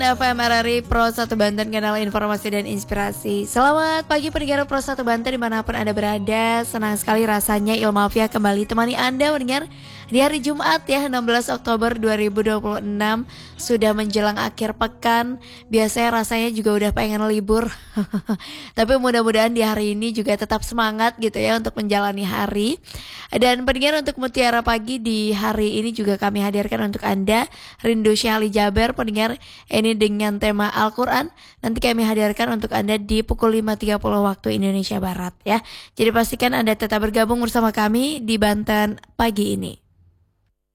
FM RRI Pro 1 Banten, kanal informasi dan inspirasi. Selamat pagi pendengar Pro 1 Banten dimanapun Anda berada. Senang sekali rasanya Ilmu Afia kembali temani Anda mendengar di hari Jumat ya, 16 Oktober 2026. Sudah menjelang akhir pekan. Biasanya rasanya juga udah pengen libur. Tapi mudah-mudahan di hari ini juga tetap semangat gitu ya untuk menjalani hari. Dan pendengar, untuk Mutiara Pagi di hari ini juga kami hadirkan untuk Anda Rindu Syahli Jaber pendengar, ini dengan tema Al-Quran. Nanti kami hadirkan untuk Anda di pukul 5.30 waktu Indonesia Barat ya. Jadi pastikan Anda tetap bergabung bersama kami di Banten pagi ini.